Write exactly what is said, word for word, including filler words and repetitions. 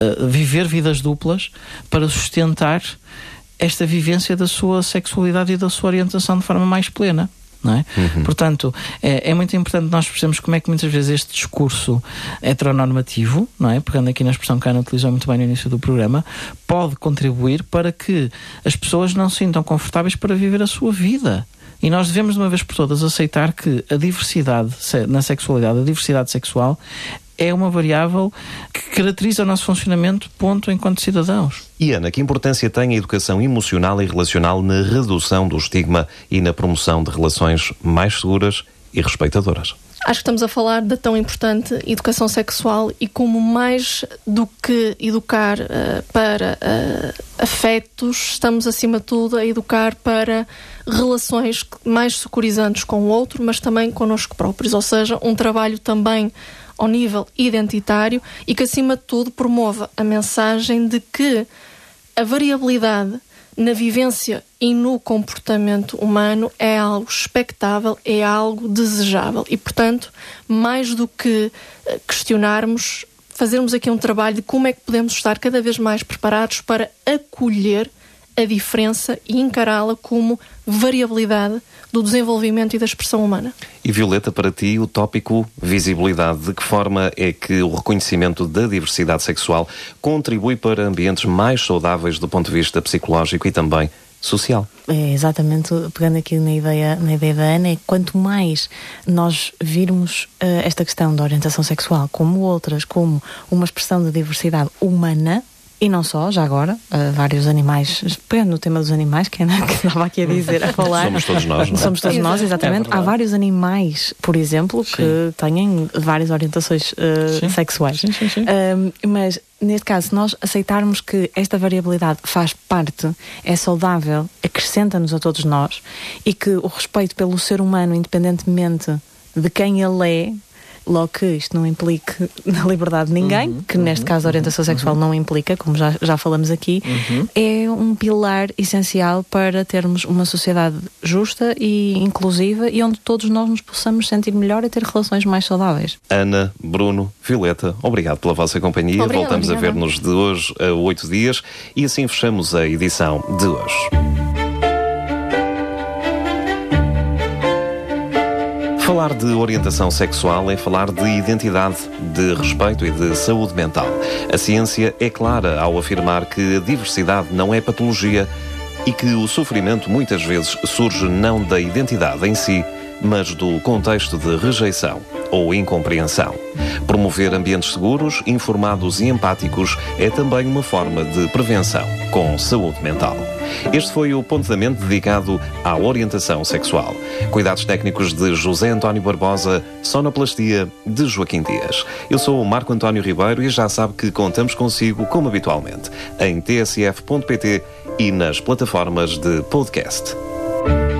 uh, viver vidas duplas para sustentar esta vivência da sua sexualidade e da sua orientação de forma mais plena. Não é? Uhum. Portanto, é, é muito importante nós percebermos como é que muitas vezes este discurso heteronormativo, não é? Pegando aqui na expressão que a Ana utilizou muito bem no início do programa, pode contribuir para que as pessoas não se sintam confortáveis para viver a sua vida. E nós devemos, de uma vez por todas, aceitar que a diversidade na sexualidade, a diversidade sexual, é uma variável que caracteriza o nosso funcionamento, ponto, enquanto cidadãos. E Ana, que importância tem a educação emocional e relacional na redução do estigma e na promoção de relações mais seguras e respeitadoras? Acho que estamos a falar da tão importante educação sexual e como mais do que educar uh, para uh, afetos, estamos acima de tudo a educar para relações mais securizantes com o outro, mas também connosco próprios, ou seja, um trabalho também ao nível identitário e que acima de tudo promova a mensagem de que a variabilidade na vivência e no comportamento humano é algo expectável, é algo desejável e, portanto, mais do que questionarmos, fazermos aqui um trabalho de como é que podemos estar cada vez mais preparados para acolher a diferença e encará-la como variabilidade do desenvolvimento e da expressão humana. E Violeta, para ti, o tópico visibilidade, de que forma é que o reconhecimento da diversidade sexual contribui para ambientes mais saudáveis do ponto de vista psicológico e também social? É exatamente, pegando aqui na ideia, na ideia da Ana, é que quanto mais nós virmos uh, esta questão da orientação sexual como outras, como uma expressão de diversidade humana, e não só, já agora, uh, vários animais, pegando no tema dos animais, que a Ana que estava aqui a dizer, a falar. Somos todos nós, não é? Somos todos nós, exatamente. É Há vários animais, por exemplo, sim, que têm várias orientações uh, sim. sexuais. Sim, sim, sim. Uh, mas, neste caso, se nós aceitarmos que esta variabilidade faz parte, é saudável, acrescenta-nos a todos nós, e que o respeito pelo ser humano, independentemente de quem ele é, logo que isto não implique na liberdade de ninguém, uhum, que neste uhum, caso a orientação sexual uhum. não implica, como já, já falamos aqui, uhum. é um pilar essencial para termos uma sociedade justa e inclusiva e onde todos nós nos possamos sentir melhor e ter relações mais saudáveis. Ana, Bruno, Violeta, obrigado pela vossa companhia. Obrigada, Voltamos obrigada. a ver-nos de hoje a oito dias e assim fechamos a edição de hoje. Falar de orientação sexual é falar de identidade, de respeito e de saúde mental. A ciência é clara ao afirmar que a diversidade não é patologia e que o sofrimento muitas vezes surge não da identidade em si, mas do contexto de rejeição ou incompreensão. Promover ambientes seguros, informados e empáticos é também uma forma de prevenção com saúde mental. Este foi o Pontamente dedicado à orientação sexual. Cuidados técnicos de José António Barbosa, sonoplastia de Joaquim Dias. Eu sou o Marco António Ribeiro e já sabe que contamos consigo, como habitualmente, em t s f ponto p t e nas plataformas de podcast.